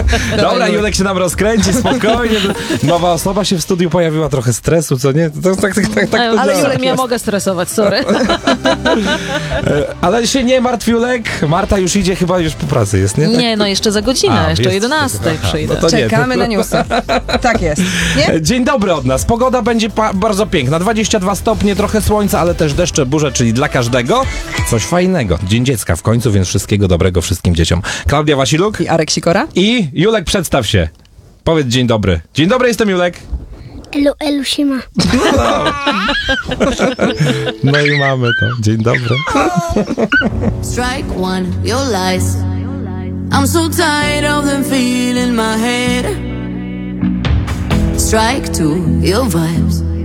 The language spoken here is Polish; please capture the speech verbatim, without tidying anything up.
Dobra, Julek się nam rozkręci, spokojnie. Nowa osoba się w studiu pojawiła, trochę stresu, co nie? To, tak, tak, tak, tak Ale to Julek, ja mogę stresować, sorry. Ale się nie martw, Julek. Marta już idzie, chyba już po pracy jest, nie? Nie, no jeszcze za godzinę, A, jeszcze jest- o jedenastej aha, przyjdę. no to nie, Czekamy to- na newsy. Tak jest. Nie? Dzień dobry od nas. Pogoda będzie pa- bardzo piękna. dwadzieścia dwa stopnie, trochę słońca, ale też deszcze, burze, czyli dla każdego coś fajnego. Dzień dziecka w końcu, więc wszystkiego dobrego wszystkim dzieciom. Klaudia Wasiluk I Arek Sikora? i Julek, przedstaw się. Powiedz dzień dobry. Dzień dobry, jestem Julek. Elu, elu, siema. No i mamy to. Dzień dobry. Strike one, your lies. I'm so tired of them feeling my head. Strike two, your vibes.